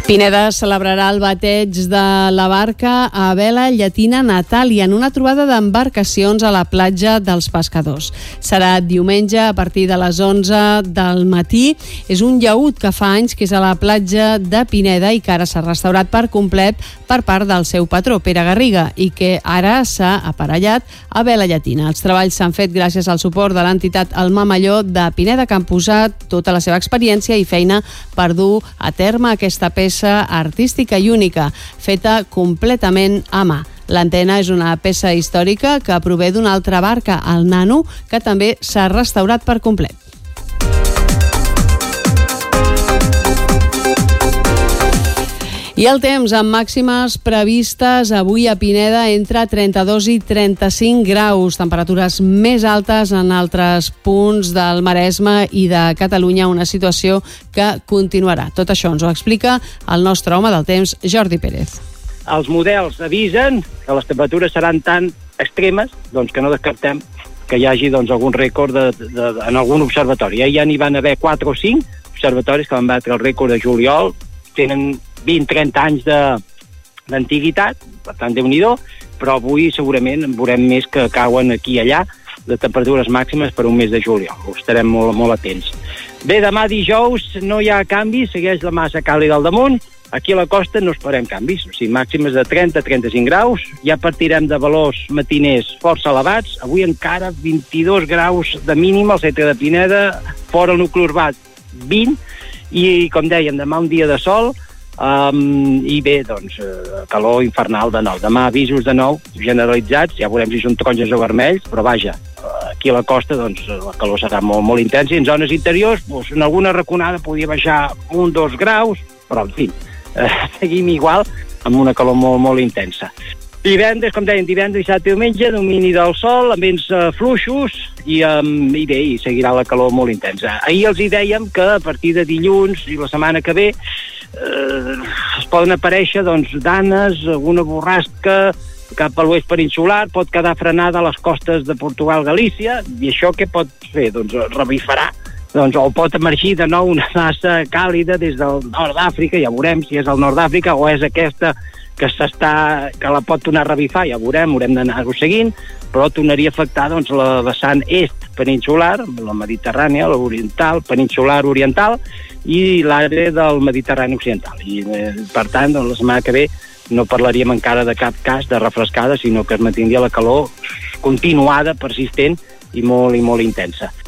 Pineda celebrarà el bateig de la barca a vela llatina Natàlia en una trobada d'embarcacions a la platja dels Pescadors. Serà diumenge a partir de les 11 del matí. És un llaüt que fa anys que és a la platja de Pineda i que ara s'ha restaurat per complet per part del seu patró, Pere Garriga, i que ara s'ha aparellat a vela llatina. Els treballs s'han fet gràcies al suport de l'entitat El Mamelló de Pineda, que han posat tota la seva experiència i feina per dur a terme aquesta peça artística i única, feta completament a mà. L'antena és una peça històrica que prové d'una altra barca, el Nano, que també s'ha restaurat per complet. I el temps, amb màximes previstes avui a Pineda entre 32 i 35 graus, temperatures més altes en altres punts del Maresme i de Catalunya, una situació que continuarà. Tot això ens ho explica el nostre home del temps, Jordi Pérez. Els models avisen que les temperatures seran tan extremes que no descartem que hi hagi algun rècord en algun observatori. Ja n'hi van haver 4 o 5 observatoris que van batre el rècord de juliol, tenen 20-30 anys d'antiguitat, per tant, Déu-n'hi-do, però avui segurament en veurem més que cauen aquí i allà de temperatures màximes per un mes de juliol. Estarem molt atents. Bé, demà dijous no hi ha canvis, segueix la massa càlida al damunt. Aquí a la costa no esperem canvis, o sigui, màximes de 30-35 graus. Ja partirem de valors matiners força elevats. Avui encara 22 graus de mínim al centre de Pineda, fora el nucli urbà 20, i com dèiem, demà un dia de sol, i bé, calor infernal de nou. Demà avisos de nou generalitzats, ja veurem si són taronges o vermells, però vaja, aquí a la costa la calor serà molt intensa, i en zones interiors en alguna raconada podria baixar 1-2 graus, però en fi, seguim igual amb una calor molt intensa. Divendres, com deien, divendres, dissabte i diumenge, domini del sol, amb vents fluixos, i bé, i seguirà la calor molt intensa. Ahir els hi dèiem que a partir de dilluns i la setmana que ve es poden aparèixer danes, alguna borrasca cap a l'oest peninsular, pot quedar frenada a les costes de Portugal-Galícia, i això què pot fer? Revifarà, o pot emergir de nou una massa càlida des del nord d'Àfrica, ja veurem si és el nord d'Àfrica o és aquesta que la pot tornar a revifar, ja veurem, haurem d'anar-ho seguint, però tornaria a afectar la vessant est peninsular, la mediterrània, l'oriental, peninsular oriental, i l'àrea del Mediterrani occidental. I, per tant, la setmana que ve no parlaríem encara de cap cas de refrescada, sinó que es mantindria la calor continuada, persistent i molt intensa.